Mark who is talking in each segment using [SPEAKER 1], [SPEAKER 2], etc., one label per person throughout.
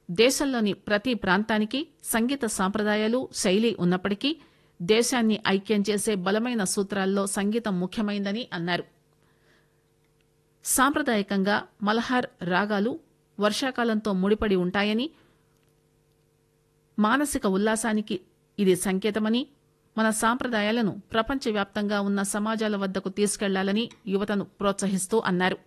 [SPEAKER 1] దేశంలోని ప్రతి ప్రాంతానికి సంగీత సాంప్రదాయాలు శైలి ఉన్నప్పటికీ దేశాన్ని ఐక్యం చేసే బలమైన సూత్రాల్లో సంగీతం ముఖ్యమైందని అన్నారు. సాంప్రదాయకంగా మల్హార్ రాగాలు వర్షాకాలంతో ముడిపడి ఉంటాయని, మానసిక ఉల్లాసానికి ఇది సంకేతమని, మన సాంప్రదాయాలను ప్రపంచవ్యాప్తంగా ఉన్న సమాజాల వద్దకు తీసుకెళ్లాలని యువతను ప్రోత్సహిస్తూ అన్నారు.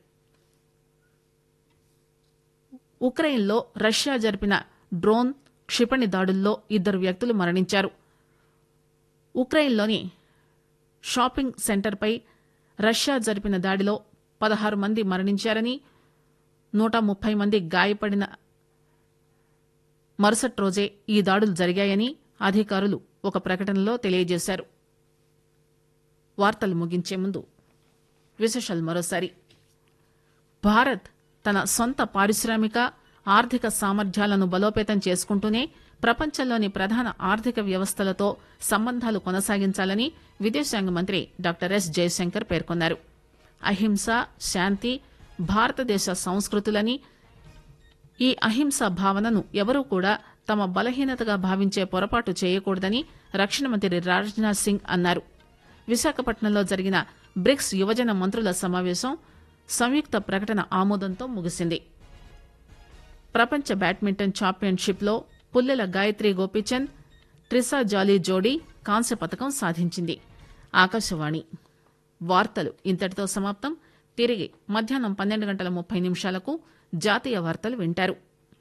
[SPEAKER 1] ఉక్రెయిన్లో రష్యా జరిపిన డ్రోన్ క్షిపణి దాడుల్లో 2 వ్యక్తులు మరణించారు. ఉక్రెయిన్లోని షాపింగ్ సెంటర్పై రష్యా జరిపిన దాడిలో 16 మంది మరణించారని, 130 మంది గాయపడిన మరుసటి రోజే ఈ దాడులు జరిగాయని అధికారులు ఒక ప్రకటనలో తెలియజేశారు. వార్తలు ముగించే ముందు విశేషాలు మరోసారి. భారత్ తన సొంత పారిశ్రామిక ఆర్థిక సామర్థ్యాలను బలోపేతం చేసుకుంటూనే ప్రపంచంలోని ప్రధాన ఆర్థిక వ్యవస్థలతో సంబంధాలు కొనసాగించాలని విదేశాంగ మంత్రి డాక్టర్ ఎస్ జయశంకర్ పేర్కొన్నారు. అహింస, శాంతి భారతదేశ సంస్కృతులని, ఈ అహింసా భావనను ఎవరూ కూడా తమ బలహీనతగా భావించే పొరపాటు చేయకూడదని రక్షణ మంత్రి రాజ్నాథ్ సింగ్ అన్నారు. విశాఖపట్నంలో జరిగిన బ్రిక్స్ యువజన మంత్రుల సమావేశం సంయుక్త ప్రకటన ఆమోదంతో ముగిసింది. ప్రపంచ బ్యాడ్మింటన్ ఛాంపియన్షిప్లో పుల్లెల గాయత్రి గోపీచంద్, ట్రిసా జాలీ జోడీ కాంస్య పతకం సాధించింది. ఆకాశవాణి వార్తలు ఇంతటితో సమాప్తం. తిరిగి మధ్యాహ్నం 12:30 జాతీయ వార్తలు వింటారు.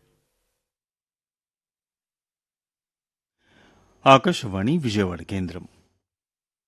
[SPEAKER 2] ఆకాశవాణి విజయవాడ కేంద్రం.